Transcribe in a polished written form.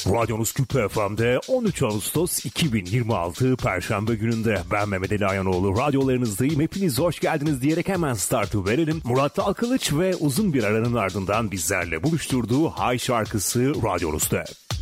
Radyonuz Küpe FM'de 13 Ağustos 2026 Perşembe gününde ben Mehmet Ali Ayanoğlu radyolarınızdayım. Hepiniz hoş geldiniz diyerek hemen startı verelim. Murat Dalkılıç ve uzun bir aranın ardından bizlerle buluşturduğu Hay şarkısı radyonuzda.